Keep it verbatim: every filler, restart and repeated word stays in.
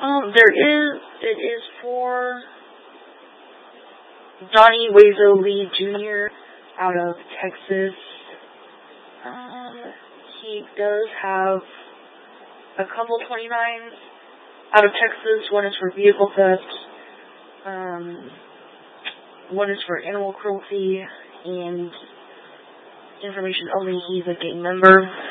Um, there is, it is for Johnny Wazo Lee Junior out of Texas. Um, he does have a couple twenty-nines out of Texas. One is for vehicle theft. Um, one is for animal cruelty and information only. He's a gang member.